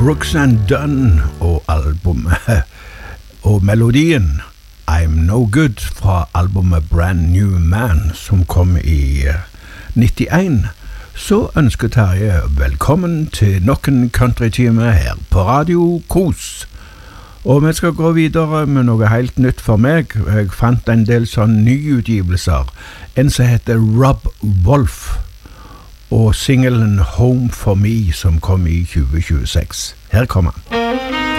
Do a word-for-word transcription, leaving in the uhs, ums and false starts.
Brooks and Dunn og albumet og melodien I'm No Good fra albumet Brand New Man som kom i nittien. Så ønsker Terje velkommen til nok en countrytime her på Radio Kos. Og vi skal gå videre med noe helt nytt for meg. Jeg fant en del sånne nyutgivelser. En som heter Rob Wolf og singelen Home For Me som kom i tjue tjueseks. Her kommer han.